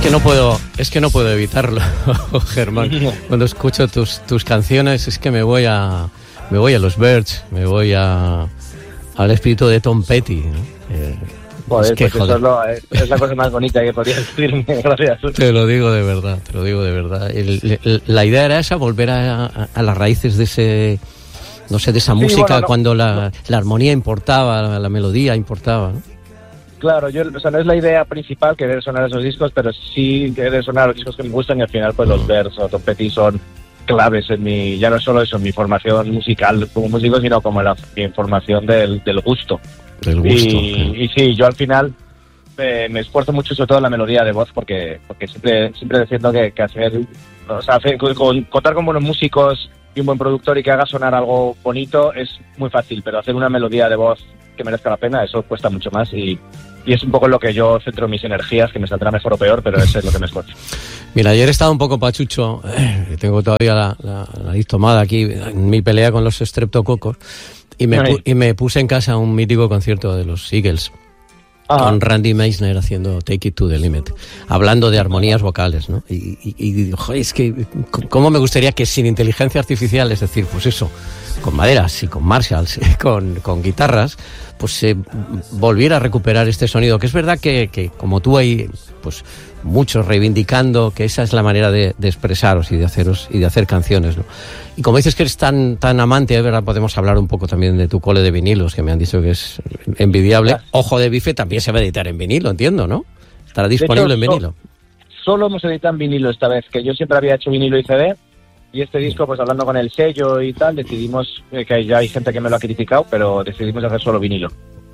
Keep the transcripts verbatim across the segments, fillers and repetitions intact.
que no puedo, es que no puedo evitarlo, Germán. Cuando escucho tus, tus canciones es que me voy a, me voy a los Byrds, me voy a, al espíritu de Tom Petty, ¿no? Eh, Joder, es que, pues joder. Eso es, lo, es la cosa más bonita que podría decirme, gracias. Te lo digo de verdad, te lo digo de verdad. El, el, la idea era esa, volver a, a, a las raíces de ese, no sé, de esa sí, música bueno, no, cuando la, no. la armonía importaba, la, la melodía importaba, ¿no? Claro, yo, o sea, no es la idea principal querer sonar esos discos, pero sí querer sonar los discos que me gustan y al final pues los Byrds o Tom Petty son claves en mi, ya no solo eso, en mi formación musical como músico, sino como la mi formación del, del gusto. Del gusto. Y, sí. y sí, yo al final eh, me esfuerzo mucho sobre todo en la melodía de voz porque porque siempre siempre defiendo que, que hacer, o sea, hacer, con, contar con buenos músicos y un buen productor y que haga sonar algo bonito es muy fácil, pero hacer una melodía de voz que merezca la pena, eso cuesta mucho más y Y es un poco lo que yo centro mis energías, que me saldrá mejor o peor, pero eso es lo que me esfuerzo. Mira, ayer he estado un poco pachucho, eh, tengo todavía la, la, la nariz tomada aquí, en mi pelea con los streptococos, y me, pu- y me puse en casa un mítico concierto de los Eagles, ah. con Randy Meisner haciendo Take It to the Limit, hablando de armonías vocales, ¿no? Y, y, y joder, es que, ¿cómo me gustaría que sin inteligencia artificial, es decir, pues eso, con maderas y con Marshalls, y con, con guitarras, pues se eh, volviera a recuperar este sonido, que es verdad que, que como tú hay, pues muchos reivindicando que esa es la manera de, de expresaros y de haceros y de hacer canciones, ¿no? Y como dices que eres tan tan amante, de verdad podemos hablar un poco también de tu cole de vinilos, que me han dicho que es envidiable. Claro. Ojo de Bife también se va a editar en vinilo, entiendo, ¿no? Estará disponible hecho, en vinilo. So, solo hemos editado en vinilo esta vez, que yo siempre había hecho vinilo y C D. Y este disco, pues hablando con el sello y tal, decidimos, eh, que ya hay gente que me lo ha criticado, pero decidimos hacer solo vinilo.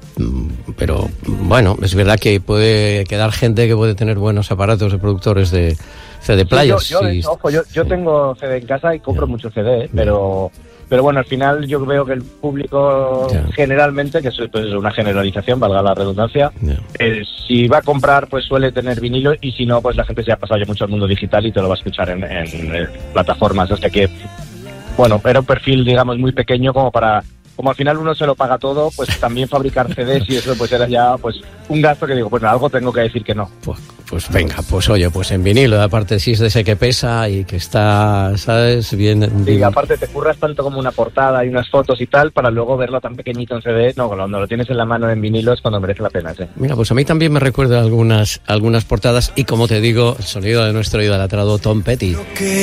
Pero bueno, es verdad que puede quedar gente que puede tener buenos aparatos de productores de C D players. Sí, yo, yo, y, ojo, yo, yo sí. tengo C D en casa y compro yeah. mucho C D, ¿eh? pero pero bueno, al final yo veo que el público yeah. generalmente, que es pues, una generalización, valga la redundancia, yeah. eh, si va a comprar pues suele tener vinilo y si no, pues la gente se ha pasado ya mucho al mundo digital y te lo va a escuchar en, en, en plataformas. O sea que, bueno, era un perfil, digamos, muy pequeño como para... Como al final uno se lo paga todo, pues también fabricar C Ds y eso pues era ya pues un gasto que digo, pues algo tengo que decir que no. Pues, pues venga, pues oye, pues en vinilo, aparte si es de ese que pesa y que está, ¿sabes? Bien. Sí, aparte te curras tanto como una portada y unas fotos y tal, para luego verlo tan pequeñito en C D, no, cuando lo tienes en la mano en vinilo es cuando merece la pena, sí. Mira, pues a mí también me recuerda algunas, algunas portadas y como te digo, el sonido de nuestro idolatrado Tom Petty.